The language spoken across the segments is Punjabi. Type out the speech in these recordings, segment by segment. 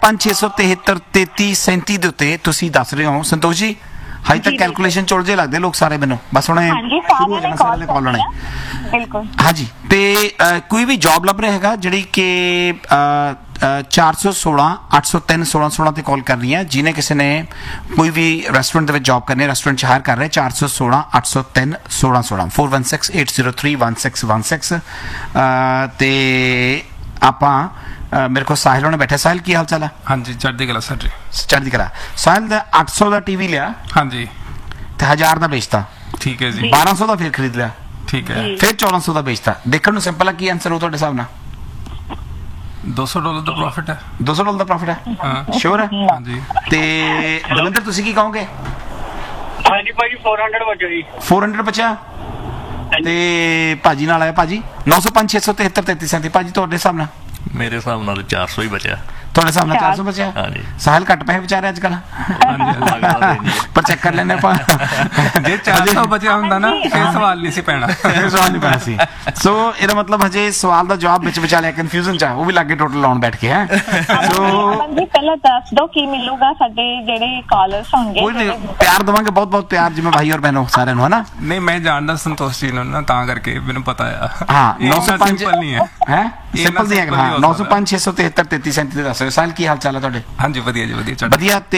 905 673 3337 ਦੇ ਉੱਤੇ ਤੁਸੀਂ ਦੱਸ ਰਹੇ ਹੋ ਸੰਤੋਸ਼ ਜੀ। ਹਜੇ ਤੱਕ ਕੈਲਕੂਲੇਸ਼ਨ ਚੁਲ ਜੇ ਲੱਗਦੇ ਲੋਕ ਸਾਰੇ ਮੈਨੂੰ, ਬਸ ਹੁਣ ਸ਼ੁਰੂ ਹੋ ਜਾਣਾ ਸਾਰਿਆਂ ਨੇ ਕਾਲ ਆਉਣਾ। ਬਿਲਕੁਲ ਹਾਂਜੀ। ਤੇ ਕੋਈ ਵੀ ਜੌਬ ਲੱਭ ਰਿਹਾ ਹੈਗਾ ਜਿਹੜੀ ਕਿ 416 803 1616 ਤੇ ਕਾਲ ਕਰਨੀ ਹੈ, ਜਿਹਨੇ ਕਿਸੇ ਨੇ ਕੋਈ ਵੀ ਰੈਸਟੋਰੈਂਟ ਦੇ ਵਿੱਚ ਜੌਬ ਕਰਨੀ ਹੈ, ਰੈਸਟੋਰੈਂਟ 'ਚ ਹਾਇਰ ਕਰ ਰਹੇ 416 803 1616 416 803 1616। ਤੇ ਆਪਾਂ ਮੇਰੇ ਕੋਲ ਸਾਹਿਲ ਹੋਣੇ ਬੈਠੇ। ਸਾਹਿਲ ਕੀ ਹਾਲ ਚਾਲ ਹੈ? ਹਾਂਜੀ ਚੜ੍ਹਦੀ ਕਲਾ ਸਰ ਜੀ। ਚੜ੍ਹਦੀ ਕਲਾ। ਸਾਹਿਲ ਦਾ 800 ਦਾ ਟੀਵੀ ਲਿਆ ਹਾਂਜੀ ਤੇ 1000 ਦਾ ਵੇਚਤਾ, ਠੀਕ ਹੈ ਜੀ। 1200 ਦਾ ਫਿਰ ਖਰੀਦ ਲਿਆ, ਠੀਕ ਹੈ। ਫਿਰ 1400 ਦਾ ਵੇਚਤਾ। ਦੇਖਣ ਨੂੰ ਸਿੰਪਲ ਹੈ, ਕੀ ਆਨਸਰ ਹੋ ਤੁਹਾਡੇ ਹਿਸਾਬ ਨਾਲ? $200 ਦਾ ਪ੍ਰੋਫਿਟ ਹੈ। $200 ਦਾ ਪ੍ਰੋਫਿਟ ਹੈ? ਹਾਂ ਸ਼ੋਰ ਹੈ? ਹਾਂਜੀ। ਤੇ ਦਵਿੰਦਰ ਤੁਸੀਂ ਕੀ ਕਹੋਗੇ? ਹਾਂਜੀ ਭਾਜੀ 400 ਵਜੋ ਜੀ। 400 ਬਚਿਆ ਤੇ ਭਾਜੀ ਨਾਲ ਆਇਆ ਭਾਜੀ 905 673 3337। ਭਾਜੀ ਤੁਹਾਡੇ ਹਿਸਾਬ ਨਾਲ? ਮੇਰੇ ਹਿਸਾਬ ਨਾਲ 400 ਹੀ ਬਚਿਆ। ਤੁਹਾਡੇ ਹਿਸਾਬ ਨਾਲ 400 ਬਚਿਆ? ਹਾਂਜੀ। ਸਾਹਿਲ ਘੱਟ ਪੈਸੇ ਵਿਚਾਰੇ ਅੱਜ ਕੱਲ, ਪਰ ਚੈੱਕ ਕਰ ਲੈਣੇ ਆਪਾਂ। ਜੇ 400 ਬਚਿਆ ਹੁੰਦਾ ਨਾ ਫਿਰ ਸਵਾਲ ਨਹੀਂ ਸੀ ਪੈਣਾ, ਫਿਰ ਸਵਾਲ ਨਹੀਂ ਪੈਣਾ ਸੀ। ਸੋ ਇਹਦਾ ਮਤਲਬ ਹਜੇ ਸਵਾਲ ਦਾ ਜਵਾਬ ਵਿੱਚ ਵਿਚਾਲਿਆ ਕਨਫਿਊਜ਼ਨ ਚ ਆ, ਉਹ ਵੀ ਲੱਗੇ ਟੋਟਲ ਲਾਉਣ ਬੈਠ ਕੇ ਹੈ। ਸੋ ਜੀ ਪਹਿਲਾਂ ਦੱਸ ਦੋ ਕੀ ਮਿਲੂਗਾ ਸਾਡੇ ਜਿਹੜੇ ਕਾਲਰਸ ਹੋਣਗੇ। ਕੋਈ ਨਹੀਂ, ਪਿਆਰ ਦਵਾਂਗੇ, ਬਹੁਤ ਬਹੁਤ ਪਿਆਰ, ਜਿਵੇਂ ਭਾਈ ਔਰ ਬਹਿਨੋ ਸਾਰਿਆਂ ਨੂੰ, ਹੈ ਨਾ? ਨਹੀਂ ਮੈਂ ਜਾਣਦਾ ਸੰਤੋਸ਼ ਜੀ ਨੂੰ ਨਾ, ਤਾਂ ਕਰਕੇ ਮੈਨੂੰ ਪਤਾ ਆ। ਹਾਂ 905 ਸਿੰਪਲ ਨਹੀਂ ਹੈ, ਹੈ ਸਿੰਪਲ ਨਹੀਂ ਹੈ। ਹਾਂ 905 673 3337 ਦੇ ਦੱਸੋ। ਸਾਹਿਲ ਕੀ ਹਾਲ ਚਾਲ ਹੈ ਤੁਹਾਡੇ? ਹਾਂਜੀ ਵਧੀਆ ਜੀ ਵਧੀਆ ਵਧੀਆ। ਤੇ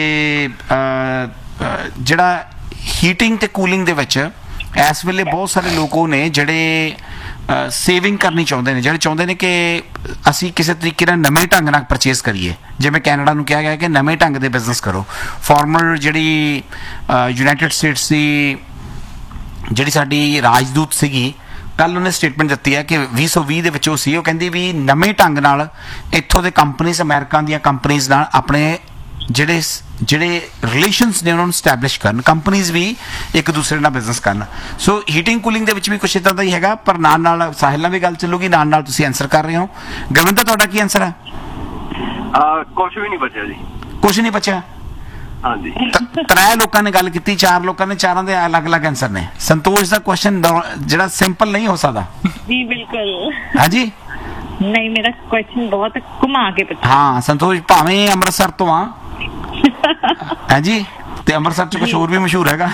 ਜਿਹੜਾ ਹੀਟਿੰਗ ਤੇ ਕੂਲਿੰਗ ਦੇ ਵਿੱਚ ਇਸ ਵੇਲੇ ਬਹੁਤ ਸਾਰੇ ਲੋਕ ਉਹ ਨੇ ਜਿਹੜੇ ਸੇਵਿੰਗ ਕਰਨੀ ਚਾਹੁੰਦੇ ਨੇ, ਜਿਹੜੇ ਚਾਹੁੰਦੇ ਨੇ ਕਿ ਅਸੀਂ ਕਿਸੇ ਤਰੀਕੇ ਨਾਲ ਨਵੇਂ ਢੰਗ ਨਾਲ ਪਰਚੇਸ ਕਰੀਏ। ਜਿਵੇਂ ਕੈਨੇਡਾ ਨੂੰ ਕਿਹਾ ਗਿਆ ਕਿ ਨਵੇਂ ਢੰਗ ਦੇ ਬਿਜ਼ਨਸ ਕਰੋ। ਫਾਰਮਰ ਜਿਹੜੀ ਯੂਨਾਈਟਿਡ ਸਟੇਟਸ ਦੀ ਜਿਹੜੀ ਸਾਡੀ ਰਾਜਦੂਤ ਸੀਗੀ, ਕੱਲ ਉਹਨੇ ਸਟੇਟਮੈਂਟ ਦਿੱਤੀ ਹੈ ਕਿ 2020 ਦੇ ਵਿੱਚ ਉਹ ਸੀ, ਉਹ ਕਹਿੰਦੀ ਵੀ ਨਵੇਂ ਢੰਗ ਨਾਲ ਇੱਥੋਂ ਦੇ ਕੰਪਨੀਜ਼, ਅਮਰੀਕਾ ਦੀਆਂ ਕੰਪਨੀਜ਼ ਨਾਲ ਆਪਣੇ ਜਿਹੜੇ ਰਿਲੇਸ਼ਨਸ ਨੇ ਉਹਨਾਂ ਨੂੰ ਸਟੈਬਲਿਸ਼ ਕਰਨ, ਕੰਪਨੀਜ਼ ਵੀ ਇੱਕ ਦੂਸਰੇ ਨਾਲ ਬਿਜ਼ਨਸ ਕਰਨ। ਸੋ ਹੀਟਿੰਗ ਕੂਲਿੰਗ ਦੇ ਵਿੱਚ ਵੀ ਕੁਛ ਇੱਦਾਂ ਦਾ ਹੀ ਹੈਗਾ, ਪਰ ਨਾਲ ਨਾਲ ਸਾਹਿਲ ਨਾਲ ਵੀ ਗੱਲ ਚੱਲੂਗੀ, ਨਾਲ ਨਾਲ ਤੁਸੀਂ ਆਨਸਰ ਕਰ ਰਹੇ ਹੋ। ਗੁਰਵਿੰਦਰ ਤੁਹਾਡਾ ਕੀ ਆਨਸਰ ਹੈ? ਕੁਛ ਵੀ ਨਹੀਂ ਬਚਿਆ ਜੀ। ਕੁਛ ਨਹੀਂ ਬਚਿਆ? ਹਾਂਜੀ। 3 ਲੋਕਾਂ ਨੇ ਗੱਲ ਕੀਤੀ, 4 ਲੋਕਾਂ ਨੇ, 4ਾਂ ਦੇ ਅਲੱਗ-ਅਲੱਗ ਆਨਸਰ ਨੇ। ਸੰਤੋਸ਼ ਦਾ ਕੁਐਸਚਨ ਜਿਹੜਾ ਸਿੰਪਲ ਨਹੀਂ ਹੋ ਸਕਦਾ। ਜੀ ਬਿਲਕੁਲ। ਹਾਂਜੀ ਨਹੀਂ, ਮੇਰਾ ਕੁਐਸਚਨ ਬਹੁਤ ਘੁਮਾ ਕੇ ਪੁੱਛਿਆ। ਹਾਂ ਸੰਤੋਸ਼ ਭਾਵੇਂ ਅੰਮ੍ਰਿਤਸਰ ਤੋਂ ਆ ਹਾਂਜੀ, ਤੇ ਅੰਮ੍ਰਿਤਸਰ ਚ ਕੁਛ ਹੋਰ ਵੀ ਮਸ਼ਹੂਰ ਹੈਗਾ,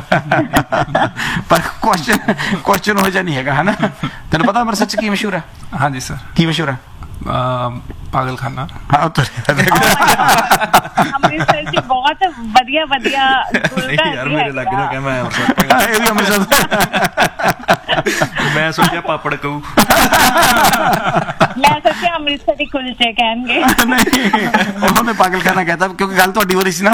ਪਰ ਕੁਐਸਚਨ ਹੋ ਜਾ ਨਹੀਂ ਹੈਗਾ, ਹੈ ਨਾ? ਤੈਨੂੰ ਪਤਾ ਅੰਮ੍ਰਿਤਸਰ ਚ ਕੀ ਮਸ਼ਹੂਰ ਹੈ? ਹਾਂਜੀ ਸਰ। ਕੀ ਮਸ਼ਹੂਰ ਹੈ? ਪਾਗਲਖਾਨਾ। ਅੰਮ੍ਰਿਤਸਰ ਚ ਬਹੁਤ ਵਧੀਆ ਵਧੀਆ ਯਾਰ ਮੇਰੇ ਲੱਗ ਰਿਹਾ ਕਿ ਮੈਂ ਅੰਮ੍ਰਿਤਸਰ ਮੈਂ ਸੋਚਿਆ ਪਾਪੜ ਕਹੂ। ਮੈਂ ਸੋਚਿਆ ਅੰਮ੍ਰਿਤਸਰ ਦੇ ਕੁਲਚੇ ਕਹਿਣਗੇ। ਨਹੀਂ, ਉਹਨੇ ਪਾਗਲਖਾਨਾ ਕਹਿਤਾ ਕਿਉਂਕਿ ਗੱਲ ਤੁਹਾਡੀ ਹੋ ਰਹੀ ਸੀ ਨਾ।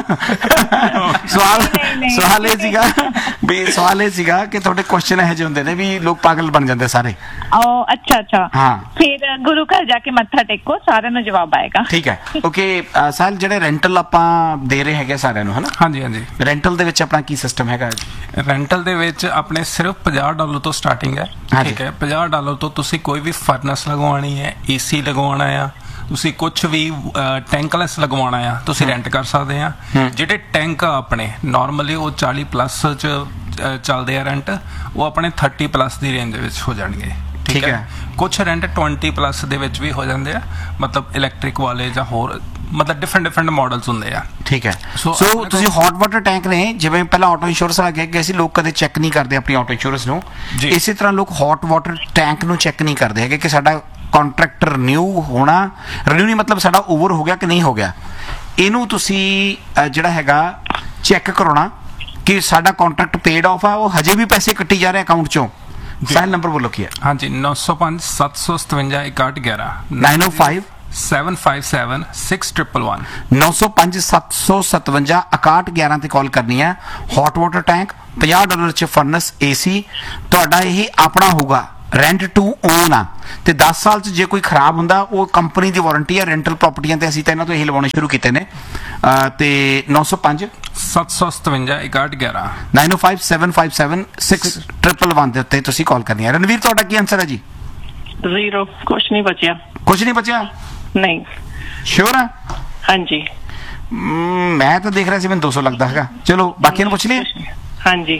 ਸਵਾਲ ਇਹ ਸੀਗਾ ਕਿ ਤੁਹਾਡੇ ਕੁਐਸਚਨ ਇਹੋ ਜਿਹੇ ਹੁੰਦੇ ਨੇ ਵੀ ਲੋਕ ਪਾਗਲ ਬਣ ਜਾਂਦੇ ਸਾਰੇ। ਅੱਛਾ। ਹਾਂ, ਫਿਰ ਗੁਰੂ ਘਰ ਜਾ ਕੇ ਮੱਥਾ ਟੇਕੋ, ਸਾਰਿਆਂ ਨੂੰ ਜਵਾਬ ਆਏਗਾ। ਠੀਕ ਹੈ, ਓਕੇ। ਸਾਹਿਲ ਜਿਹੜੇ ਰੈਂਟਲ ਆਪਾਂ ਦੇ ਰਹੇ ਹੈਗੇ ਸਾਰਿਆਂ ਨੂੰ, ਹੈ ਨਾ? ਹਾਂਜੀ ਹਾਂਜੀ। ਰੈਂਟਲ ਦੇ ਵਿੱਚ ਆਪਣਾ ਕੀ ਸਿਸਟਮ ਹੈਗਾ? ਰੈਂਟਲ ਦੇ ਵਿੱਚ ਆਪਣੇ ਸਿਰਫ $50 ਤੋਂ ਸਟਾਰਟਿੰਗ ਹੈ, ਠੀਕ ਹੈ। $50 ਤੋਂ ਤੁਸੀਂ ਕੋਈ ਵੀ ਫਰਨਸ ਲਗਵਾਉਣੀ ਹੈ, AC ਲਗਵਾਉਣਾ ਆ, ਤੁਸੀਂ ਕੁਝ ਵੀ ਟੈਂਕਲੈਸ ਲਗਵਾਉਣਾ ਆ, ਤੁਸੀਂ ਰੈਂਟ ਕਰ ਸਕਦੇ ਆ। ਜਿਹੜੇ ਟੈਂਕ ਆਪਣੇ ਨਾਰਮਲੀ ਉਹ 40+ ਚ ਚੱਲਦੇ ਆ ਰੈਂਟ, ਉਹ ਆਪਣੇ 30+ ਦੀ ਰੇਂਜ ਦੇ ਵਿੱਚ ਹੋ ਜਾਣਗੇ, ਠੀਕ ਹੈ। ਕੁਝ ਰੈਂਟ 20+ ਦੇ ਵਿੱਚ ਵੀ ਹੋ ਜਾਂਦੇ ਆ, ਮਤਲਬ ਇਲੈਕਟ੍ਰਿਕ ਵਾਲੇ ਜਾਂ ਹੋਰ, ਮਤਲਬ ਡਿਫਰੈਂਟ ਮਾਡਲਸ ਹੁੰਦੇ ਆ, ਠੀਕ ਹੈ। ਸੋ ਤੁਸੀਂ ਹੌਟ ਵਾਟਰ ਟੈਂਕ ਨੇ, ਜਿਵੇਂ ਪਹਿਲਾਂ ਆਟੋ ਇੰਸ਼ੋਰੈਂਸ ਆ ਗਿਆ ਸੀ, ਲੋਕ ਕਦੇ ਚੈੱਕ ਨਹੀਂ ਕਰਦੇ ਆਪਣੀ ਆਟੋ ਇੰਸ਼ੋਰੈਂਸ ਨੂੰ, ਇਸੇ ਤਰ੍ਹਾਂ ਲੋਕ ਹੌਟ ਵਾਟਰ ਟੈਂਕ ਨੂੰ ਚੈੱਕ ਨਹੀਂ ਕਰਦੇ ਹੈਗੇ ਕਿ ਸਾਡਾ ਕੰਟਰੈਕਟ ਰਿਨਿਊ ਨਹੀਂ, ਮਤਲਬ ਸਾਡਾ ਓਵਰ ਹੋ ਗਿਆ ਕਿ ਨਹੀਂ ਹੋ ਗਿਆ। ਇਹਨੂੰ ਤੁਸੀਂ ਜਿਹੜਾ ਹੈਗਾ ਚੈੱਕ ਕਰਾਉਣਾ ਕਿ ਸਾਡਾ ਕੰਟਰੈਕਟ ਪੇਡ ਆਫ ਆ, ਉਹ ਹਜੇ ਵੀ ਪੈਸੇ ਕੱਟੀ ਜਾ ਰਹੇ ਅਕਾਊਂਟ ਚੋਂ। ਸਾਹਿਲ ਨੰਬਰ ਬੋਲੋ ਕੀ ਹੈ? ਹਾਂਜੀ 905 757 6111 905 757 6111 905 757 6111 ਤੇ ਕਾਲ ਕਰਨੀ ਹੈ। ਹੌਟ ਵਾਟਰ ਟੈਂਕ $50 ਚ ਫਰਨਸ AC ਤੁਹਾਡਾ ਇਹ ਆਪਣਾ ਹੋਊਗਾ, ਰੈਂਟ ਟੂ ਓਨ ਆ, ਤੇ 10 ਸਾਲ ਚ ਜੇ ਕੋਈ ਖਰਾਬ ਹੁੰਦਾ ਉਹ ਕੰਪਨੀ ਦੀ ਵਾਰੰਟੀ ਆ। ਰੈਂਟਲ ਪ੍ਰਾਪਰਟੀਆਂ ਤੇ ਅਸੀਂ ਤਾਂ ਇਹਨਾਂ ਤੋਂ ਇਹ ਲਵਾਉਣੇ ਸ਼ੁਰੂ ਕੀਤੇ ਨੇ। ਤੇ 905 757 6111 905 757 6111 ਦੇ ਉੱਤੇ ਤੁਸੀਂ ਕਾਲ ਕਰਨੀ ਹੈ। ਰਣਵੀਰ ਤੁਹਾਡਾ ਕੀ ਆਨਸਰ ਹੈ ਜੀ? 0, ਕੁਛ ਨਹੀਂ ਬਚਿਆ। ਕੁਛ ਨਹੀਂ ਬਚਿਆ? ਨਹੀਂ। ਸ਼ੋਰ ਆ? ਹਾਂਜੀ। ਮੈਂ ਤਾਂ ਦੇਖ ਰਿਹਾ ਸੀ ਮੈਨੂੰ 200 ਲੱਗਦਾ ਹੈਗਾ। ਚਲੋ ਬਾਕੀਆਂ ਨੂੰ ਪੁੱਛ ਲਈਏ। ਹਾਂਜੀ। ਓਕੇ।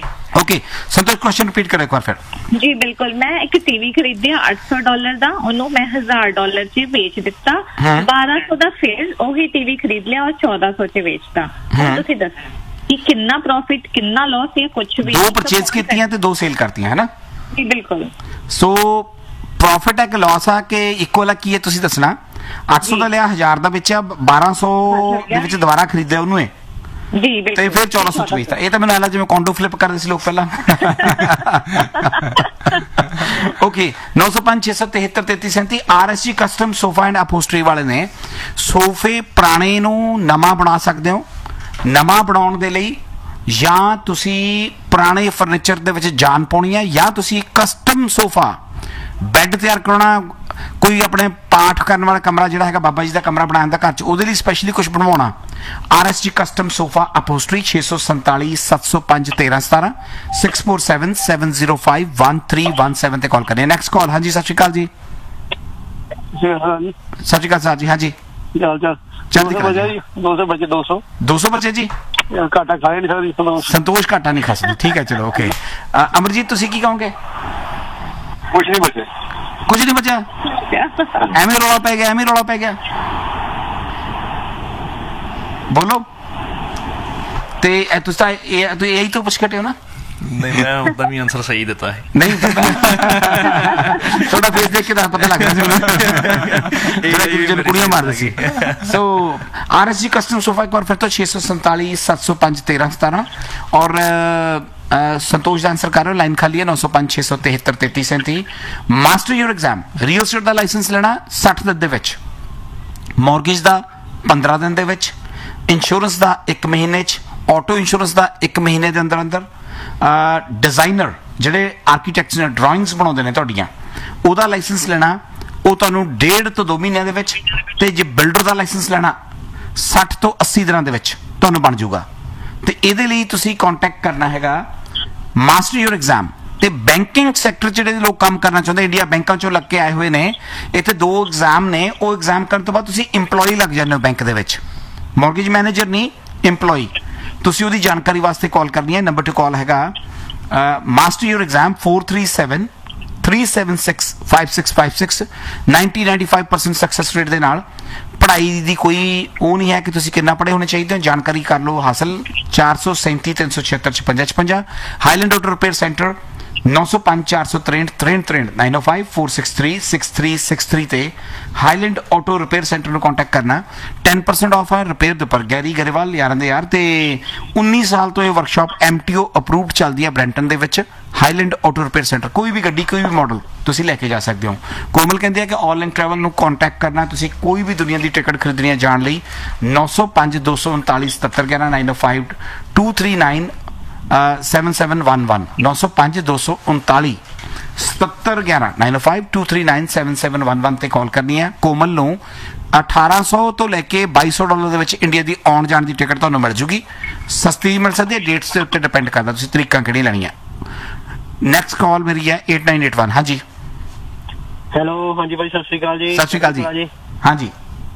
ਓਕੇ ਸੰਤੋਸ਼ ਕੁਐਸਚਨ ਰਿਪੀਟ ਕਰੋ ਇੱਕ ਵਾਰ ਫਿਰ ਜੀ ਬਿਲਕੁਲ। ਮੈਂ ਇੱਕ ਟੀਵੀ ਖਰੀਦਿਆ $800 ਦਾ, ਉਹਨੂੰ ਮੈਂ $1000 ਚ ਵੇਚ ਦਿੱਤਾ। 1200 ਦਾ ਫਿਰ ਉਹੀ ਟੀਵੀ ਖਰੀਦ ਲਿਆ ਔਰ 1400 ਚ ਵੇਚਤਾ। ਹੁਣ ਤੁਸੀਂ ਦੱਸੋ ਕਿ ਕਿੰਨਾ ਪ੍ਰੋਫਿਟ, ਕਿੰਨਾ ਲਾਸ, ਜਾਂ ਕੁਝ ਵੀ? ਦੋ ਪਰਚੇਜ਼ ਕੀਤੀਆਂ ਤੇ ਦੋ ਸੇਲ ਕਰਤੀਆਂ ਹੈ ਨਾ? ਜੀ ਬਿਲਕੁਲ। ਸੋ ਪ੍ਰੋਫਿਟ ਹੈ ਕਿ ਲਾਸ ਆ ਕਿ ਇਕੁਅਲ ਆ, ਕੀ ਹੈ ਤੁਸੀਂ ਦੱਸਣਾ। 800 ਦਾ ਲਿਆ, 1000 ਦਾ ਵੇਚਿਆ, 1200 ਦੇ ਵਿੱਚ ਦੁਬਾਰਾ ਖਰੀਦਿਆ ਉਹਨੂੰ ਇਹ, ਜੀ ਬਿਲਕੁਲ, ਤੇ ਫਿਰ 1400 ਚ ਵੇਚਤਾ। ਇਹ ਤਾਂ ਮੈਨੂੰ ਲੱਗਦਾ ਜਿਵੇਂ ਕੌਂਡੋ ਫਲਿੱਪ ਕਰਦੇ ਸੀ ਲੋਕ ਪਹਿਲਾਂ। Okay 905 673 3337 RSG custom sofa and ਅਪੋਸਟਰੀ ਵਾਲੇ ਨੇ ਸੋਫੇ ਪੁਰਾਣੇ ਨੂੰ ਨਵਾਂ ਬਣਾ ਸਕਦੇ ਹੋ। ਨਵਾਂ ਬਣਾਉਣ ਦੇ ਲਈ ਜਾਂ ਤੁਸੀਂ ਪੁਰਾਣੇ ਫਰਨੀਚਰ ਦੇ ਵਿੱਚ ਜਾਨ ਪਾਉਣੀ ਹੈ, ਜਾਂ ਤੁਸੀਂ ਕਸਟਮ ਸੋਫਾ ਬੈੱਡ ਤਿਆਰ ਕਰਾਉਣਾ, ਕੋਈ ਆਪਣੇ ਪਾਠ ਕਰਨ ਵਾਲਾ ਕਮਰਾ ਜਿਹੜਾ ਹੈਗਾ ਬਾਬਾ ਜੀ ਦਾ ਕਮਰਾ ਬਣਾਉਣ ਦਾ ਘਰ 'ਚ, ਉਹਦੇ ਲਈ ਸਪੈਸ਼ਲੀ ਕੁਝ ਬਣਵਾਉਣਾ। RSG ਕਸਟਮ ਸੋਫਾ ਅਪੋਸਟਰੀ 647 705 1317 647 705 1317 ਤੇ ਕਾਲ ਕਰਨੀ ਹੈ। Next call. ਹਾਂਜੀ ਸਤਿ ਸ਼੍ਰੀ ਅਕਾਲ ਜੀ। ਸਤਿ ਸ਼੍ਰੀ ਅਕਾਲ ਸਰ ਜੀ। ਹਾਂਜੀ ਜਲਦੀ ਜੀ 200 ਬੱਚੇ 200 ਬੱਚੇ ਜੀ, ਘਾਟਾ ਖਾਏ ਨਹੀਂ ਸਕਦੀ। ਸੰਤੋਸ਼ ਘਾਟਾ ਨਹੀਂ ਖਾ ਸਕਦੇ, ਠੀਕ ਹੈ ਚਲੋ ਓਕੇ। ਅਮਰਜੀਤ ਤੁਸੀਂ ਕੀ ਕਹੋਗੇ? ਕੁਛ ਨਹੀਂ ਬਚੇ। ਕੁਝ ਨਹੀਂ ਬਚਿਆ, ਐਵੇਂ ਰੌਲਾ ਪੈ ਗਿਆ, ਐਵੇਂ ਰੌਲਾ ਪੈ ਗਿਆ। ਬੋਲੋ। ਤੇ ਤੁਸੀਂ ਤਾਂ ਇਹੀ ਤੋਂ ਪੁੱਛ ਘਟੇ ਹੋ ਨਾ? ਨਹੀਂ ਮੈਂ ਉਦਾਂ ਵੀ ਆਨਸਰ ਸਹੀ ਦਿੱਤਾ ਹੈ। ਨਹੀਂ ਥੋੜਾ ਫੇਸ ਦੇਖ ਕੇ ਤਾਂ ਪਤਾ ਲੱਗ ਰਿਹਾ ਸੀ ਕੁੜੀਆਂ ਮਾਰਦੇ ਸੀ। ਸੋ RSG ਕਸਟਮ ਸੋਫਾ ਇੱਕ ਵਾਰ ਫਿਰ ਤੋਂ 647 705 1317 ਔਰ ਸੰਤੋਸ਼ ਦਾ ਆਨਸਰ ਕਰ ਰਹੇ ਹੋ। ਲਾਈਨ ਖਾਲੀ ਹੈ 905 673 3337। Master your exam real estate the licence ਲੈਣਾ 60 ਦਿਨ ਦੇ ਵਿੱਚ, ਮੌਰਗੇਜ ਦਾ 15 ਦਿਨ ਦੇ ਵਿੱਚ, ਇੰਸ਼ੋਰੈਂਸ ਦਾ 1 ਮਹੀਨੇ 'ਚ, ਆਟੋ ਇੰਸ਼ੋਰੈਂਸ ਦਾ 1 ਮਹੀਨੇ ਦੇ ਅੰਦਰ ਅੰਦਰ, ਡਿਜ਼ਾਈਨਰ ਜਿਹੜੇ ਆਰਕੀਟੈਕਟਸ ਨੇ ਡਰਾਇੰਗਸ ਬਣਾਉਂਦੇ ਨੇ ਤੁਹਾਡੀਆਂ, ਉਹਦਾ ਲਾਇਸੈਂਸ ਲੈਣਾ ਉਹ ਤੁਹਾਨੂੰ 1.5 ਤੋਂ 2 ਮਹੀਨਿਆਂ ਦੇ ਵਿੱਚ, ਤੇ ਜੇ ਬਿਲਡਰ ਦਾ ਲਾਇਸੈਂਸ ਲੈਣਾ 60 ਤੋਂ 80 ਦਿਨਾਂ ਦੇ ਵਿੱਚ ਤੁਹਾਨੂੰ ਬਣ ਜਾਊਗਾ। ਤੇ ਇਹਦੇ ਲਈ ਤੁਸੀਂ ਕੰਟੈਕਟ ਕਰਨਾ ਹੈਗਾ ਮਾਸਟਰ ਯੂਰ ਐਗਜ਼ਾਮ। ਤੇ ਬੈਂਕਿੰਗ ਸੈਕਟਰ ਜਿਹੜੇ ਲੋਕ ਕੰਮ ਕਰਨਾ ਚਾਹੁੰਦੇ, ਇੰਡੀਆ ਬੈਂਕਾਂ ਚੋਂ ਲੱਗ ਕੇ ਆਏ ਹੋਏ ਨੇ, ਇੱਥੇ 2 ਐਗਜ਼ਾਮ ਨੇ। ਉਹ ਐਗਜ਼ਾਮ ਕਰਨ ਤੋਂ ਬਾਅਦ ਤੁਸੀਂ ਇੰਪਲੋਈ ਲੱਗ ਜਾਂਦੇ ਹੋ ਬੈਂਕ ਦੇ ਵਿੱਚ, ਮੌਰਗੇਜ ਮੈਨੇਜਰ ਨਹੀਂ, ਇੰਪਲੋਈ। ਤੁਸੀਂ ਉਹਦੀ ਜਾਣਕਾਰੀ ਵਾਸਤੇ ਕਾਲ ਕਰਨੀ ਹੈ। ਨੰਬਰ ਟੂ ਕਾਲ ਹੈਗਾ master your exam 437 376 5656 90-95% success rate ਦੇ ਨਾਲ। ਪੜ੍ਹਾਈ ਦੀ ਕੋਈ ਉਹ ਨਹੀਂ ਹੈ ਕਿ ਤੁਸੀਂ ਕਿੰਨਾ ਪੜ੍ਹੇ ਹੋਣੇ ਚਾਹੀਦੇ ਹੋ, ਜਾਣਕਾਰੀ ਕਰ ਲਓ ਹਾਸਲ। 437 376 5656 ਹਾਈਲੈਂਡ ਆਟੋ ਰਿਪੇਅਰ ਸੈਂਟਰ 905 463 63 905 463 6363 ਤੇ ਹਾਈਲੈਂਡ ਆਟੋ ਰਿਪੇਅਰ ਸੈਂਟਰ ਨੂੰ ਕੰਟੈਕਟ ਕਰਨਾ। 10% ਆਫ ਹੈ ਰਿਪੇਅਰ ਦੇ ਉੱਪਰ। ਗੈਰੀ ਗਰੇਵਾਲ ਯਾਰਾਂ ਦੇ ਯਾਰ, ਤੇ 19 ਸਾਲ ਤੋਂ ਇਹ ਵਰਕਸ਼ਾਪ MTO ਅਪਰੂਵਡ ਚੱਲਦੀ ਹੈ ਬ੍ਰੈਂਟਨ ਦੇ ਵਿੱਚ। ਹਾਈਲੈਂਡ ਆਟੋ ਰਿਪੇਅਰ ਸੈਂਟਰ, ਕੋਈ ਵੀ ਗੱਡੀ ਕੋਈ ਵੀ ਮਾਡਲ ਤੁਸੀਂ ਲੈ ਕੇ ਜਾ ਸਕਦੇ ਹੋ। ਕੋਮਲ ਕਹਿੰਦੇ ਆ ਕਿ ਆਨਲਾਈਨ ਟਰੈਵਲ ਨੂੰ ਕੰਟੈਕਟ ਕਰਨਾ ਤੁਸੀਂ ਕੋਈ ਵੀ ਦੁਨੀਆ ਦੀ ਟਿਕਟ ਖਰੀਦਣੀ ਹੈ ਜਾਣ ਲਈ 905 239 7711 905 239 7711 905 239 7711 905 239 7711 ਤੇ ਕਾਲ ਕਰਨੀ ਹੈ। ਕੋਮਲ ਨੂੰ 1800 ਤੋਂ ਲੈ ਕੇ $2200 ਦੇ ਵਿੱਚ ਇੰਡੀਆ ਦੀ ਆਉਣ ਜਾਣ ਦੀ ਟਿਕਟ ਤੁਹਾਨੂੰ ਮਿਲ ਜੂਗੀ। ਸਸਤੀ ਮਿਲ ਸਕਦੀ ਹੈ, ਡੇਟਸ ਦੇ ਉੱਤੇ ਡਿਪੈਂਡ ਕਰਦਾ ਤੁਸੀਂ ਤਰੀਕਾਂ ਕਿਹੜੀ ਲੈਣੀ ਹੈ। ਨੈਕਸਟ ਕਾਲ ਮੇਰੀ ਹੈ 8981। ਹਾਂਜੀ ਹੈਲੋ। ਹਾਂਜੀ ਭਾਈ ਸਤਿ ਸ਼੍ਰੀ ਅਕਾਲ ਜੀ। ਸਤਿ ਸ਼੍ਰੀ ਅਕਾਲ ਜੀ। ਹਾਂਜੀ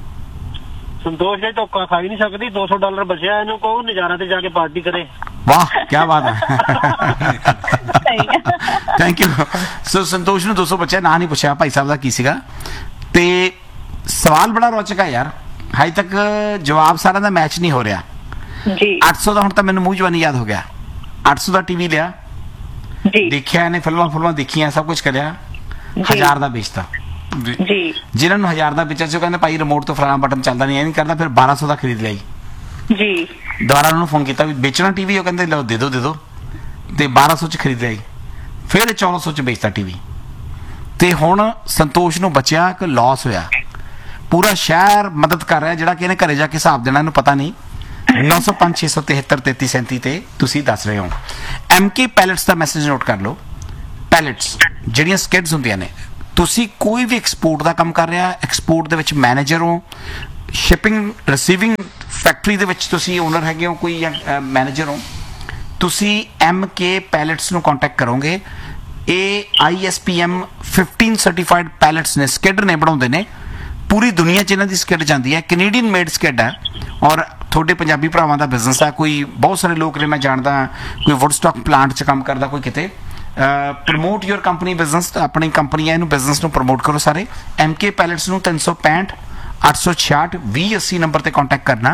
ਸੰਤੋਸ਼ ਨੇ ਧੋਖਾ ਖਾ ਹੀ ਨਹੀਂ ਸਕਦੀ। $200 ਬਚਿਆ, ਇਹਨੂੰ ਕਹੋ ਨਜ਼ਾਰਾ ਤੇ ਜਾ ਕੇ ਪਾਰਟੀ ਕਰੇ। ਵਾਹ ਕੀ ਬਾਤ ਹੈ, ਥੈਂਕ ਯੂ। ਸੋ ਸੰਤੋਸ਼ ਨੂੰ 200 ਬਚਿਆ, ਨਾ ਨਹੀਂ ਪੁੱਛਿਆ ਭਾਈ ਸਾਹਿਬ ਦਾ ਕੀ ਸੀਗਾ। ਤੇ ਸਵਾਲ ਬੜਾ ਰੋਚਕ ਹੈ ਯਾਰ, ਹਜੇ ਤੱਕ ਜਵਾਬ ਸਾਰਿਆਂ ਦਾ ਮੈਚ ਨਹੀਂ ਹੋ ਰਿਹਾ ਜੀ। 800 ਦਾ ਹੁਣ ਤਾਂ ਮੈਨੂੰ ਮੂੰਹ ਜਵਾਨੀ ਯਾਦ ਹੋ ਗਿਆ। 800 ਦਾ ਟੀਵੀ ਲਿਆ, ਜੀ ਦੇਖਿਆ ਇਹਨੇ, ਫਿਲਮਾਂ ਦੇਖੀਆਂ, ਸਭ ਕੁਝ ਕਰਿਆ, 1000 ਦਾ ਵੇਚਤਾ। ਜੀ। ਜਿਹਨਾਂ ਨੂੰ 1000 ਦਾ ਵੇਚਿਆ ਸੀ ਉਹ ਕਹਿੰਦੇ ਭਾਈ ਰਿਮੋਟ ਤੋਂ ਫਲਾਣਾ ਬਟਨ ਚੱਲਦਾ ਨਹੀਂ, ਇਹ ਨਹੀਂ ਕਰਦਾ। ਫਿਰ 1200 ਦਾ ਖਰੀਦ ਲਿਆ ਜੀ। ਦੁਬਾਰਾ ਉਹਨੂੰ ਫੋਨ ਕੀਤਾ ਵੀ ਵੇਚਣਾ ਟੀਵੀ, ਉਹ ਕਹਿੰਦੇ ਲਓ ਦੇ ਦਿਓ ਤੇ 1200 ਚ ਖਰੀਦ ਲਿਆ। ਫਿਰ 1400 ਚ ਵੇਚਤਾ ਟੀਵੀ। ਤੇ ਹੁਣ ਸੰਤੋਸ਼ ਨੂੰ ਬਚਿਆ ਕਿ ਲਾਸ ਹੋਇਆ। ਪੂਰਾ ਸ਼ਹਿਰ ਮਦਦ ਕਰ ਰਿਹਾ, ਜਿਹੜਾ ਕਿ ਇਹਨੇ ਘਰੇ ਜਾ ਕੇ ਹਿਸਾਬ ਦੇਣਾ ਇਹਨੂੰ ਪਤਾ ਨਹੀਂ। 905 673 3337 ਤੇ ਤੁਸੀਂ ਦੱਸ ਰਹੇ ਹੋ। MK ਪੈਲਟਸ ਦਾ ਮੈਸੇਜ ਨੋਟ ਕਰ ਲਓ। ਪੈਲਟਸ ਜਿਹੜੀਆਂ ਸਕਿਡਸ ਹੁੰਦੀਆਂ ਨੇ, ਤੁਸੀਂ ਕੋਈ ਵੀ ਐਕਸਪੋਰਟ ਦਾ ਕੰਮ ਕਰ ਰਿਹਾ, ਐਕਸਪੋਰਟ ਦੇ ਵਿੱਚ ਮੈਨੇਜਰ ਹੋ, ਸ਼ਿਪਿੰਗ ਰਿਸੀਵਿੰਗ ਫੈਕਟਰੀ ਦੇ ਵਿੱਚ ਤੁਸੀਂ ਓਨਰ ਹੈਗੇ ਹੋ ਕੋਈ ਜਾਂ ਮੈਨੇਜਰ ਹੋ, ਤੁਸੀਂ MK ਪੈਲਟਸ ਨੂੰ ਕੰਟੈਕਟ ਕਰੋਗੇ। ਇਹ ISPM 15 ਸਰਟੀਫਾਈਡ ਪੈਲਟਸ ਨੇ, ਸਕਿਡ ਨੇ, ਬਣਾਉਂਦੇ ਨੇ। ਪੂਰੀ ਦੁਨੀਆ 'ਚ ਇਹਨਾਂ ਦੀ ਸਕਿਡ ਜਾਂਦੀ ਹੈ, ਕੈਨੇਡੀਅਨ ਮੇਡ ਸਕਿਡ ਹੈ। ਔਰ ਤੁਹਾਡੇ ਪੰਜਾਬੀ ਭਰਾਵਾਂ ਦਾ ਬਿਜ਼ਨਸ ਆ, ਕੋਈ ਬਹੁਤ ਸਾਰੇ ਲੋਕ ਨੇ ਮੈਂ ਜਾਣਦਾ, ਕੋਈ ਵੁੱਡਸਟਾਕ ਪਲਾਂਟ 'ਚ ਕੰਮ ਕਰਦਾ, ਕੋਈ ਕਿਤੇ। ਪ੍ਰਮੋਟ ਯੂਰ ਕੰਪਨੀ ਬਿਜ਼ਨਸ, ਆਪਣੀ ਕੰਪਨੀ ਹੈ ਇਹਨੂੰ ਬਿਜ਼ਨਸ ਨੂੰ ਪ੍ਰਮੋਟ ਕਰੋ ਸਾਰੇ। MK ਪੈਲਟਸ ਨੂੰ 365 866 2080 ਨੰਬਰ ਤੇ ਕੰਟੈਕਟ ਕਰਨਾ,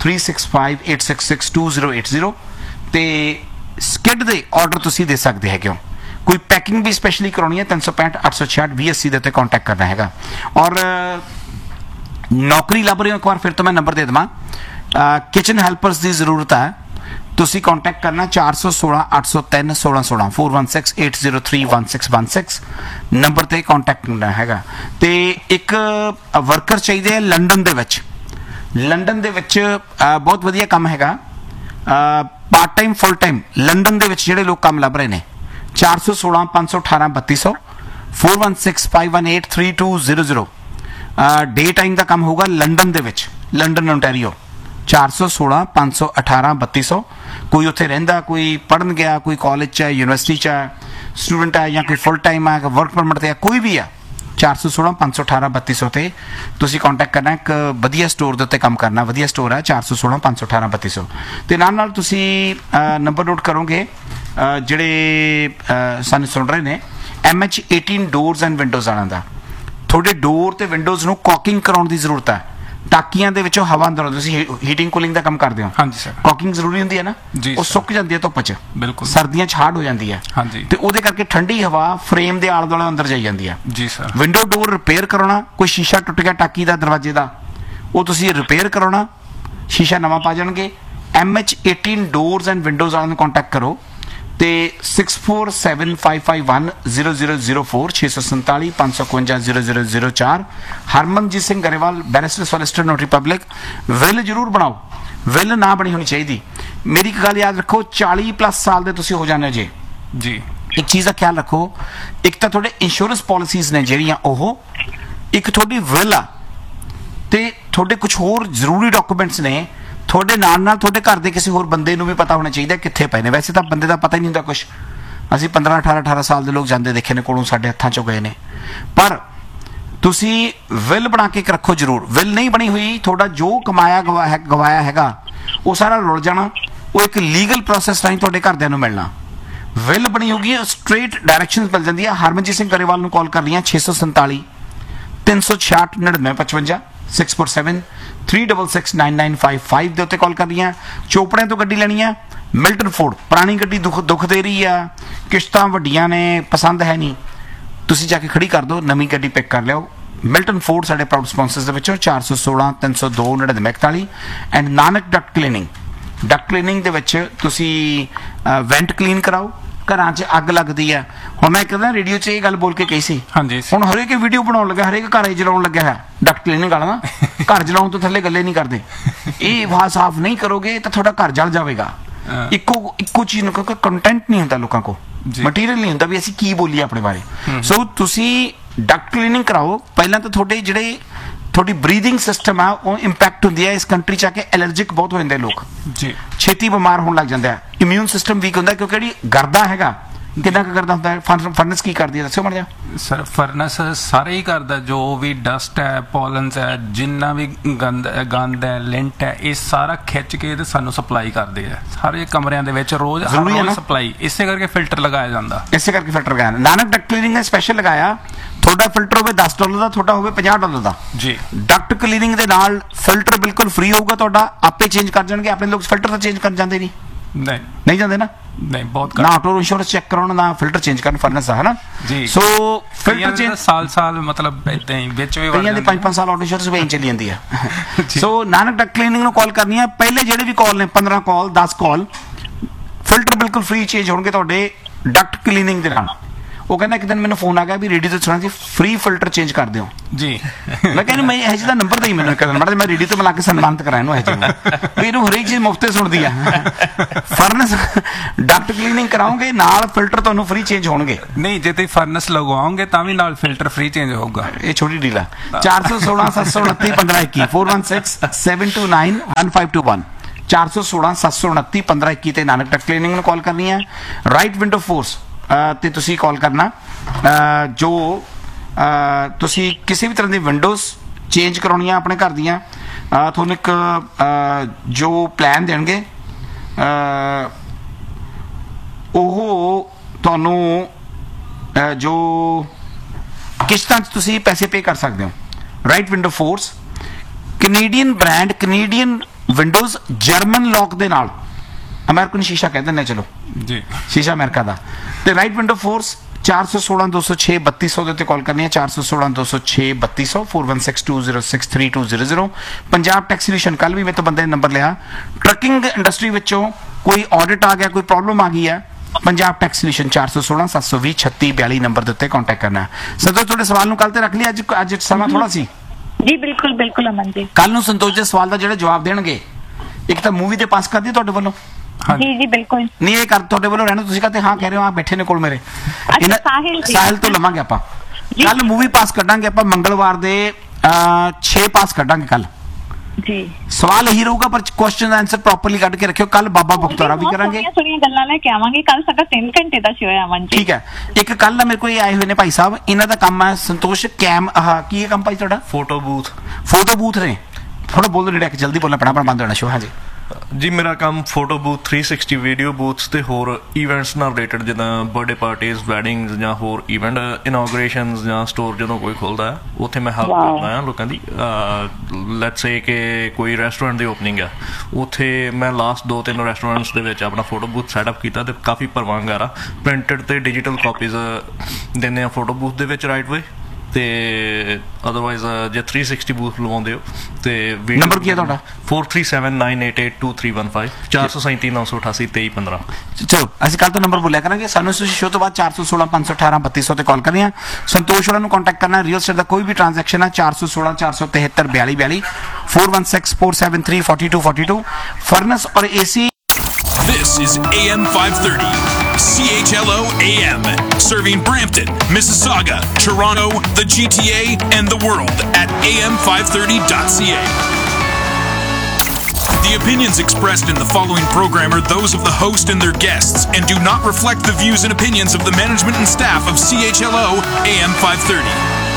3658662080। ਤੇ ਸਕਿਡ ਦੇ ਆਰਡਰ ਤੁਸੀਂ ਦੇ ਸਕਦੇ ਹੈਗੇ ਹੋ। ਕੋਈ ਪੈਕਿੰਗ ਵੀ ਸਪੈਸ਼ਲੀ ਕਰਾਉਣੀ ਹੈ 365 866 2080 ਦੇ ਉੱਤੇ ਕੰਟੈਕਟ ਕਰਨਾ ਹੈਗਾ। ਔਰ ਨੌਕਰੀ ਲੱਭ ਰਹੇ ਹੋ, ਇੱਕ ਵਾਰ ਫਿਰ ਤੋਂ ਮੈਂ ਨੰਬਰ ਦੇ ਦੇਵਾਂ, ਕਿਚਨ ਹੈਲਪਰਸ ਦੀ ਜ਼ਰੂਰਤ ਹੈ, ਤੁਸੀਂ ਕੰਟੈਕਟ ਕਰਨਾ 416 803 1616 416 803 1616 ਨੰਬਰ ਤੇ ਕੰਟੈਕਟ ਕਰਨਾ ਹੈਗਾ। ਤੇ ਇੱਕ ਵਰਕਰ ਚਾਹੀਦੇ ਹੈ ਲੰਡਨ ਦੇ ਵਿੱਚ। ਲੰਡਨ ਦੇ ਵਿੱਚ ਬਹੁਤ ਵਧੀਆ ਕੰਮ ਹੈਗਾ, part time full time London ਦੇ ਵਿੱਚ ਜਿਹੜੇ ਲੋਕ ਕੰਮ ਲੱਭ ਰਹੇ ਨੇ। 416 518 3200 416 518 3200 ਡੇ ਟਾਈਮ ਦਾ ਕੰਮ ਹੋਊਗਾ ਲੰਡਨ ਦੇ ਵਿੱਚ, ਲੰਡਨ ਓਨਟਾਰੀਓ। 416 518 3200। ਕੋਈ ਉੱਥੇ ਰਹਿੰਦਾ, ਕੋਈ ਪੜ੍ਹਨ ਗਿਆ, ਕੋਈ ਕਾਲਜ 'ਚ ਹੈ, ਯੂਨੀਵਰਸਿਟੀ 'ਚ ਹੈ, ਸਟੂਡੈਂਟ ਹੈ, ਜਾਂ ਕੋਈ ਫੁੱਲ ਟਾਈਮ ਹੈ, ਵਰਕ ਪਰਮਿਟ 'ਤੇ ਹੈ, ਕੋਈ ਵੀ ਆ, 416 518 3200 ਤੇ ਤੁਸੀਂ ਕੰਟੈਕਟ ਕਰਨਾ। ਇੱਕ ਵਧੀਆ ਸਟੋਰ ਦੇ ਉੱਤੇ ਕੰਮ ਕਰਨਾ, ਵਧੀਆ ਸਟੋਰ ਹੈ 416 518 3200। ਤੇ ਨਾਲ ਤੁਸੀਂ ਨੰਬਰ ਨੋਟ ਕਰੋਗੇ ਜਿਹੜੇ ਸਾਨੂੰ ਸੁਣ ਰਹੇ ਨੇ, MH18 ਡੋਰਸ ਐਂਡ ਵਿੰਡੋਜ਼ ਵਾਲਿਆਂ ਦਾ। ਤੁਹਾਡੇ ਡੋਰ ਤੇ ਵਿੰਡੋਜ਼ ਨੂੰ ਕੌਕਿੰਗ ਕਰਾਉਣ ਦੀ ਜ਼ਰੂਰਤ ਹੈ। ਟਾਕੀਆਂ ਦੇ ਵਿੱਚੋਂ ਹਵਾ ਅੰਦਰ ਆਉਂਦੀ, ਤੁਸੀਂ ਹੀਟਿੰਗ ਕੂਲਿੰਗ ਦਾ ਕੰਮ ਕਰਦੇ ਹੋ। ਹਾਂਜੀ ਸਰ। ਕੌਕਿੰਗ ਜ਼ਰੂਰੀ ਹੁੰਦੀ ਹੈ ਨਾ, ਜੀ ਉਹ ਸੁੱਕ ਜਾਂਦੀ ਹੈ ਧੁੱਪ 'ਚ, ਬਿਲਕੁਲ ਸਰਦੀਆਂ 'ਚ ਹਾਰਡ ਹੋ ਜਾਂਦੀ ਹੈ। ਹਾਂਜੀ। ਤੇ ਉਹਦੇ ਕਰਕੇ ਠੰਡੀ ਹਵਾ ਫਰੇਮ ਦੇ ਆਲੇ ਦੁਆਲੇ ਅੰਦਰ ਜਾਈ ਜਾਂਦੀ ਹੈ। ਜੀ ਸਰ। ਵਿੰਡੋ ਡੋਰ ਰਿਪੇਅਰ ਕਰਾਉਣਾ, ਕੋਈ ਸ਼ੀਸ਼ਾ ਟੁੱਟ ਗਿਆ ਟਾਕੀ ਦਾ, ਦਰਵਾਜ਼ੇ ਦਾ, ਉਹ ਤੁਸੀਂ ਰਿਪੇਅਰ ਕਰਾਉਣਾ, ਸ਼ੀਸ਼ਾ ਨਵਾਂ ਪਾ ਜਾਣਗੇ। MH18 ਡੋਰਸ ਐਂਡ ਵਿੰਡੋਜ਼ ਵਾਲਿਆਂ ਨੂੰ ਕੰਟੈਕਟ ਕਰੋ ਤੇ 647551 0004 647 555 0004। Harmanjeet Singh Grewal, barrister solicitor notary public. Will ਜ਼ਰੂਰ ਬਣਾਓ, ਵਿਲ ਨਾ ਬਣੀ ਹੋਣੀ ਚਾਹੀਦੀ। ਮੇਰੀ ਇੱਕ ਗੱਲ ਯਾਦ ਰੱਖੋ, 40+ ਸਾਲ ਦੇ ਤੁਸੀਂ ਹੋ ਜਾਂਦੇ ਜੇ ਜੀ, ਇੱਕ ਚੀਜ਼ ਦਾ ਖਿਆਲ ਰੱਖੋ, ਇੱਕ ਤਾਂ ਤੁਹਾਡੇ ਇੰਸ਼ੋਰੈਂਸ ਪਾਲਿਸੀਜ਼ ਨੇ ਜਿਹੜੀਆਂ ਉਹ, ਇੱਕ ਤੁਹਾਡੀ ਵਿਲ ਆ, ਤੇ ਤੁਹਾਡੇ ਕੁਝ ਹੋਰ ਜ਼ਰੂਰੀ ਡਾਕੂਮੈਂਟਸ ਨੇ। ਤੁਹਾਡੇ ਨਾਲ ਤੁਹਾਡੇ ਘਰ ਦੇ ਕਿਸੇ ਹੋਰ ਬੰਦੇ ਨੂੰ ਵੀ ਪਤਾ ਹੋਣਾ ਚਾਹੀਦਾ ਕਿੱਥੇ ਪਏ ਨੇ। ਵੈਸੇ ਤਾਂ ਬੰਦੇ ਦਾ ਪਤਾ ਹੀ ਨਹੀਂ ਹੁੰਦਾ ਕੁਝ, ਅਸੀਂ 18 ਸਾਲ ਦੇ ਲੋਕ ਜਾਂਦੇ ਦੇਖੇ ਨੇ, ਕੋਲੋਂ ਸਾਡੇ ਹੱਥਾਂ 'ਚੋਂ ਗਏ ਨੇ। ਪਰ ਤੁਸੀਂ ਵਿਲ ਬਣਾ ਕੇ ਰੱਖੋ ਜ਼ਰੂਰ। ਵਿਲ ਨਹੀਂ ਬਣੀ ਹੋਈ, ਤੁਹਾਡਾ ਜੋ ਕਮਾਇਆ ਗਵਾਇਆ ਹੈਗਾ ਉਹ ਸਾਰਾ ਰੁਲ ਜਾਣਾ। ਉਹ ਇੱਕ ਲੀਗਲ ਪ੍ਰੋਸੈਸ ਰਾਹੀਂ ਤੁਹਾਡੇ ਘਰਦਿਆਂ ਨੂੰ ਮਿਲਣਾ। ਵਿਲ ਬਣੀ ਹੋਗੀ, ਸਟ੍ਰੇਟ ਡਾਇਰੈਕਸ਼ਨਸ ਮਿਲ ਜਾਂਦੀ ਹੈ। ਹਰਮਨਜੀਤ ਸਿੰਘ ਗਰੇਵਾਲ ਨੂੰ ਕਾਲ ਕਰ ਲਈਆਂ 647 366 9955 647 366 9955 ਦੇ ਉੱਤੇ ਕਾਲ ਕਰਨੀਆਂ। ਚੋਪੜਿਆਂ ਤੋਂ ਗੱਡੀ ਲੈਣੀ ਆ, ਮਿਲਟਨ ਫੋਰਡ, ਪੁਰਾਣੀ ਗੱਡੀ ਦੁੱਖ ਦੇ ਰਹੀ ਆ, ਕਿਸ਼ਤਾਂ ਵੱਡੀਆਂ ਨੇ, ਪਸੰਦ ਹੈ ਨਹੀਂ, ਤੁਸੀਂ ਜਾ ਕੇ ਖੜੀ ਕਰ ਦਿਓ, ਨਵੀਂ ਗੱਡੀ ਪਿਕ ਕਰ ਲਿਓ। ਮਿਲਟਨ ਫੋਰਡ ਸਾਡੇ ਪ੍ਰਾਊਡ ਸਪਾਂਸਰਸ ਦੇ ਵਿੱਚੋਂ 416 302 9941। ਐਂਡ ਨਾਨਕ ਡਕਟ ਕਲੀਨਿੰਗ ਦੇ ਵਿੱਚ ਤੁਸੀਂ ਵੈਂਟ ਕਲੀਨ ਕਰਾਓ। ਘਰਾਂ 'ਚ ਅੱਗ ਲੱਗਦੀ ਆ, ਹੁਣ ਮੈਂ ਕਹਿੰਦਾ ਰੇਡੀਓ 'ਚ ਇਹ ਗੱਲ ਬੋਲ ਕੇ ਕਹੀ ਸੀ, ਹਾਂਜੀ। ਹੁਣ ਹਰੇਕ ਵੀਡੀਓ ਬਣਾਉਣ ਲੱਗਾ, ਹਰੇਕ ਘਰ ਜਲਾਉਣ ਲੱਗਿਆ ਹੈ ਡਕਟ ਕਲੀਨਿੰਗ ਵਾਲਾ ਨਾ। ਘਰ ਜਲਾਉਣ ਤੋਂ ਥੱਲੇ ਗੱਲੇ ਨਹੀਂ ਕਰਦੇ। ਇਹ ਵਾਹ ਸਾਫ਼ ਨਹੀਂ ਕਰੋਗੇ ਤਾਂ ਤੁਹਾਡਾ ਘਰ ਜਲ ਜਾਵੇਗਾ। ਇੱਕੋ ਚੀਜ਼ ਨੂੰ, ਕਿਉਂਕਿ ਕੰਟੈਂਟ ਨਹੀਂ ਹੁੰਦਾ ਲੋਕਾਂ ਕੋਲ, ਮਟੀਰੀਅਲ ਨਹੀਂ ਹੁੰਦਾ ਵੀ ਅਸੀਂ ਕੀ ਬੋਲੀਏ ਆਪਣੇ ਬਾਰੇ। ਸੋ ਤੁਸੀਂ ਡਕਟ ਕਲੀਨਿੰਗ ਕਰਾਓ ਪਹਿਲਾਂ। ਤਾਂ ਤੁਹਾਡੀ ਬਰੀਥਿੰਗ ਸਿਸਟਮ ਆ ਉਹ ਇੰਪੈਕਟ ਹੁੰਦੀ ਹੈ। ਇਸ ਕੰਟਰੀ 'ਚ ਆ ਕੇ ਐਲਰਜਿਕ ਬਹੁਤ ਹੋ ਜਾਂਦੇ ਲੋਕ ਜੀ, ਛੇਤੀ ਬਿਮਾਰ ਹੋਣ ਲੱਗ ਜਾਂਦੇ ਆ। ਇਮਿਊਨ ਸਿਸਟਮ ਵੀਕ ਹੁੰਦਾ, ਕਿਉਂਕਿ ਜਿਹੜੀ ਗਰਦਾ ਹੈਗਾ, ਕਿੰਨਾ ਕੁ ਕਰਦਾ ਹੁੰਦਾ ਹੈ। ਫਰਨਸ ਕੀ ਕਰਦੀ ਹੈ ਦੱਸਿਓ ਮਾੜਾ ਜਿਹਾ। ਸਰ ਫਰਨਸ ਸਾਰੇ ਹੀ ਕਰਦਾ, ਜੋ ਵੀ ਡਸਟ ਹੈ, ਪੋਲਨਸ ਹੈ, ਜਿੰਨਾ ਵੀ ਗੰਦ ਹੈ, ਲਿੰਟ ਹੈ, ਇਹ ਸਾਰਾ ਖਿੱਚ ਕੇ ਤੇ ਸਾਨੂੰ ਸਪਲਾਈ ਕਰਦੇ ਆ ਸਾਰੇ ਕਮਰਿਆਂ ਦੇ ਵਿੱਚ ਰੋਜ਼ ਸਪਲਾਈ। ਇਸੇ ਕਰਕੇ ਫਿਲਟਰ ਲਗਾਇਆ ਜਾਂਦਾ, ਇਸੇ ਕਰਕੇ ਫਿਲਟਰ ਲਗਾਇਆ। ਨਾਨਕ ਡਕਟ ਕਲੀਨਿੰਗ ਨੇ ਸਪੈਸ਼ਲ ਲਗਾਇਆ। ਤੁਹਾਡਾ ਫਿਲਟਰ ਹੋਵੇ $10 ਦਾ, ਤੁਹਾਡਾ ਹੋਵੇ $50 ਦਾ ਜੀ। ਡਕਟ ਕਲੀਨਿੰਗ ਦੇ ਨਾਲ ਫਿਲਟਰ ਬਿਲਕੁਲ ਫ੍ਰੀ ਹੋਊਗਾ ਤੁਹਾਡਾ, ਆਪੇ ਚੇਂਜ ਕਰ ਜਾਣਗੇ। ਆਪਣੇ ਲੋਕ ਫਿਲਟਰ ਤਾਂ ਚੇਂਜ ਕਰ ਜਾਂਦੇ ਨਹੀਂ ਜਾਂਦੇ ਨਾ, ਨਹੀਂ ਬਹੁਤ ਨਾ ਆਟੋ ਇੰਸ਼ੋਰੈਂਸ ਚੈੱਕ ਕਰਾਉਣ, ਨਾ ਫਿਲਟਰ ਚੇਂਜ ਕਰਨ ਫਰਨਸ ਦਾ, ਹੈ ਨਾ ਜੀ। ਸੋ ਫਿਲਟਰ ਚੇਂਜ ਸਾਲ ਮਤਲਬ ਇਦਾਂ ਹੀ ਵਿੱਚ ਵੀ ਕਈਆਂ ਦੇ 5 ਸਾਲ ਆਟੋ ਇੰਸ਼ੋਰੈਂਸ ਵੇਚ ਚਲੀ ਜਾਂਦੀ ਹੈ। ਸੋ ਨਾਨਕ ਡਕਟ ਕਲੀਨਿੰਗ ਨੂੰ ਕਾਲ ਕਰਨੀ ਹੈ। ਪਹਿਲੇ ਜਿਹੜੇ ਵੀ ਕਾਲ ਨੇ 15 ਕਾਲ 10 ਕਾਲ, ਫਿਲਟਰ ਬਿਲਕੁਲ ਫ੍ਰੀ ਚੇਂਜ ਹੋਣਗੇ ਤੁਹਾਡੇ ਡਕਟ ਕਲੀਨਿੰਗ ਦੇ ਨਾਲ। ਉਹ ਕਹਿੰਦਾ ਇੱਕ ਦਿਨ ਮੈਨੂੰ ਫੋਨ ਆ ਗਿਆ ਵੀ ਰੇਡੀਓ ਤੇ ਸੁਣਾ ਸੀ ਫ੍ਰੀ ਫਿਲਟਰ ਚੇਂਜ ਕਰ ਦਿਓ ਜੀ। ਮੈਂ ਕਹਿੰਦਾ ਮੈਂ ਇਹ ਜਿਹਦਾ ਨੰਬਰ ਦੇਈ ਮੈਨੂੰ ਕਦਨ ਮਾੜਾ, ਮੈਂ ਰੇਡੀਓ ਤੇ ਮਿਲਾ ਕੇ ਸਨਮਾਨਿਤ ਕਰਾਂ ਇਹਨੂੰ। ਇਹ ਜਿਹੇ ਵੀ ਇਹਨੂੰ ਹਰੇਕ ਚੀਜ਼ ਮੁਫਤ ਸੁਣਦੀ ਆ। ਫਰਨਸ ਡਕਟ ਕਲੀਨਿੰਗ ਕਰਾਓਗੇ ਨਾਲ ਫਿਲਟਰ ਤੁਹਾਨੂੰ ਫ੍ਰੀ ਚੇਂਜ ਹੋਣਗੇ। ਨਹੀਂ, ਜੇ ਤੁਸੀਂ ਫਰਨਸ ਲਗਵਾਓਗੇ ਤਾਂ ਵੀ ਨਾਲ ਫਿਲਟਰ ਫ੍ਰੀ ਚੇਂਜ ਹੋਊਗਾ। ਇਹ ਛੋਟੀ ਡੀਲ ਆ। 416 729 1521 416 729 1521 416 729 1521 ਤੇ ਨਾਨਕ ਡਕਟ ਕਲੀਨਿੰਗ ਨੂੰ ਕਾਲ ਕਰਨੀ ਹੈ। ਰਾਈਟ ਵਿੰਡੋ ਫੋਰਸ ਤੇ ਤੁਸੀਂ ਕਾਲ ਕਰਨਾ। ਜੋ ਤੁਸੀਂ ਕਿਸੇ ਵੀ ਤਰ੍ਹਾਂ ਦੀ ਵਿੰਡੋਜ਼ ਚੇਂਜ ਕਰਾਉਣੀਆਂ ਆਪਣੇ ਘਰ ਦੀਆਂ, ਤੁਹਾਨੂੰ ਇੱਕ ਜੋ ਪਲਾਨ ਦੇਣਗੇ ਉਹ ਤੁਹਾਨੂੰ ਜੋ ਕਿਸ਼ਤਾਂ 'ਚ ਤੁਸੀਂ ਪੈਸੇ ਪੇ ਕਰ ਸਕਦੇ ਹੋ। Right window force Canadian brand, Canadian windows, German lock ਦੇ ਨਾਲ, ਅਮਰੀਕਨ ਸ਼ੀਸ਼ਾ ਕਹਿੰਦੇ ਨੇ, ਚਲੋ ਜੀ ਸ਼ੀਸ਼ਾ ਅਮਰੀਕਾ ਦਾ। ਤੇ ਰਾਈਟ ਵਿੰਡੋ ਫੋਰਸ 416-206-3200 ਦੇ ਉੱਤੇ ਕਾਲ ਕਰਨੀ ਹੈ। 416-206-3200 4162063200। ਪੰਜਾਬ ਟੈਕਸ ਸੋਲਿਊਸ਼ਨ, ਕੱਲ ਵੀ ਮੇਰੇ ਤੋਂ ਬੰਦੇ ਨੇ ਨੰਬਰ ਲਿਆ, ਟਰੱਕਿੰਗ ਇੰਡਸਟਰੀ ਵਿੱਚੋਂ ਕੋਈ ਆਡਿਟ ਆ ਗਿਆ, ਕੋਈ ਪ੍ਰੋਬਲਮ ਆ ਗਈ ਹੈ, ਪੰਜਾਬ ਟੈਕਸ ਸੋਲਿਊਸ਼ਨ 416-720-3642 ਨੰਬਰ ਦੇ ਉੱਤੇ ਕੰਟੈਕਟ ਕਰਨਾ ਹੈ। ਸੰਤੋਸ਼ ਤੁਹਾਡੇ ਸਵਾਲ ਨੂੰ ਕੱਲ ਤੇ ਰੱਖ ਲਿਆ, ਅੱਜ ਸਮਾਂ ਥੋੜਾ ਸੀ ਜੀ। ਬਿਲਕੁਲ ਬਿਲਕੁਲ ਅਮਨ ਜੀ, ਕੱਲ ਨੂੰ ਸੰਤੋਸ਼ ਦੇ ਸਵਾਲ ਦਾ ਜਿਹੜਾ ਜਵਾਬ ਦੇਣਗੇ, ਇੱਕ ਤਾਂ ਮੂਵੀ ਤੇ ਪਾਸ ਕਰਦੀ ਤੁਹਾਡੇ ਵੱਲੋਂ, ਜੀ ਜੀ ਬਿਲਕੁਲ ਨਹੀਂ ਇਹ ਕਰ ਤੁਹਾਡੇ ਵੱਲੋਂ ਰਹਿਣਾ, ਤੁਸੀਂ ਕਹਤੇ ਹਾਂ ਕਹਿ ਰਹੇ ਹੋ, ਆ ਬੈਠੇ ਨੇ ਕੋਲ ਮੇਰੇ, ਸਾਹਿਲ ਤੋਂ ਲਵਾਂਗੇ ਆਪਾਂ ਕੱਲ ਮੂਵੀ ਪਾਸ ਕੱਢਾਂਗੇ ਆਪਾਂ, ਮੰਗਲਵਾਰ ਦੇ 6 ਪਾਸ ਕੱਢਾਂਗੇ ਕੱਲ ਜੀ। ਸਵਾਲ ਇਹੀ ਰਹੂਗਾ ਪਰ ਕੁਐਸਚਨ ਦਾ ਆਨਸਰ ਪ੍ਰੋਪਰਲੀ ਕੱਢ ਕੇ ਰੱਖਿਓ। ਕੱਲ ਬਾਬਾ ਬਖਤੌਰਾ ਵੀ ਕਰਾਂਗੇ, ਸੁਣੀਆਂ ਗੱਲਾਂ ਲੈ ਕੇ ਆਵਾਂਗੇ। ਕੱਲ ਸਾਡਾ 3 ਘੰਟੇ ਦਾ ਸ਼ੋਅ ਹੈ ਅਮਨ ਜੀ। ਠੀਕ ਹੈ। ਇੱਕ ਕੱਲ ਦਾ ਮੇਰੇ ਕੋਲ ਇਹ ਆਏ ਹੋਏ ਨੇ ਭਾਈ ਸਾਹਿਬ, ਇਹਨਾਂ ਦਾ ਕੰਮ ਹੈ ਸੰਤੋਸ਼ ਕੈਮ, ਕੀ ਇਹ ਕੰਮ ਭਾਈ ਤੁਹਾਡਾ? ਫੋਟੋ ਬੂਥ ਨੇ, ਥੋੜਾ ਬੋਲੋ ਨੇੜੇ, ਜਲਦੀ ਬੋਲਣਾ ਪੈਣਾ, ਬੰਦ ਹੋਣਾ ਸ਼ੋਅ। ਹਾਂਜੀ ਜੀ, ਮੇਰਾ ਕੰਮ ਫੋਟੋ ਬੂਥ 360 ਵੀਡੀਓ ਬੂਥਸ ਤੇ ਹੋਰ ਇਵੈਂਟਸ ਨਾਲ ਰਿਲੇਟਡ, ਜਿੱਦਾਂ ਬਰਥਡੇ ਪਾਰਟੀਜ਼, ਵੈਡਿੰਗਸ ਜਾਂ ਹੋਰ ਇਵੈਂਟ, ਇਨੋਗ੍ਰੇਸ਼ਨਸ ਜਾਂ ਸਟੋਰ ਜਦੋਂ ਕੋਈ ਖੁੱਲਦਾ ਹੈ ਉੱਥੇ ਮੈਂ ਹੈਲਪ ਕਰਦਾ ਹਾਂ ਲੋਕਾਂ ਦੀ। ਲੈਟਸ ਸੇ ਕਿ ਕੋਈ ਰੈਸਟੋਰੈਂਟ ਦੀ ਓਪਨਿੰਗ ਹੈ, ਉੱਥੇ ਮੈਂ ਲਾਸਟ 2-3 ਰੈਸਟੋਰੈਂਟਸ ਦੇ ਵਿੱਚ ਆਪਣਾ ਫੋਟੋ ਬੂਥ ਸੈਟਅਪ ਕੀਤਾ ਤੇ ਕਾਫੀ ਪਰਵਾਨਗਾਰ ਆ। ਪ੍ਰਿੰਟਡ ਤੇ ਡਿਜੀਟਲ ਕਾਪੀਜ਼ ਦਿੰਦੇ ਆ ਫੋਟੋ ਬੂਥ ਦੇ ਵਿੱਚ ਰਾਈਟ ਵੇ, ਤੇ ਅਦਰਵਾਈਜ਼ ਜੇ 360 ਬੂਥ ਲਵਾਉਂਦੇ ਹੋ ਤੇ ਨੰਬਰ ਕੀ ਹੈ ਤੁਹਾਡਾ? 4379882315 437-988-2315। ਚਲੋ ਅਸੀਂ ਕੱਲ ਤੋਂ ਨੰਬਰ ਬੋਲਿਆ ਕਰਾਂਗੇ। ਸਾਨੂੰ ਇਸ ਸ਼ੋਅ ਤੋਂ ਬਾਅਦ 416-518-3200 ਤੇ ਕਾਲ ਕਰਨੀ ਹੈ। ਸੰਤੋਸ਼ ਹੋਰਾਂ ਨੂੰ ਕੰਟੈਕਟ ਕਰਨਾ, ਰੀਅਲ ਸਟੇਟ ਦਾ ਕੋਈ ਵੀ ਟ੍ਰਾਂਜੈਕਸ਼ਨ ਹੈ 416-473-4242 416-473-4242। ਫਰਨਸ ਔਰ AC। This is AM 530, CHLO AM, serving Brampton, Mississauga, Toronto, the GTA, and the world at am530.ca. The opinions expressed in the following program are those of the host and their guests and do not reflect the views and opinions of the management and staff of CHLO AM 530.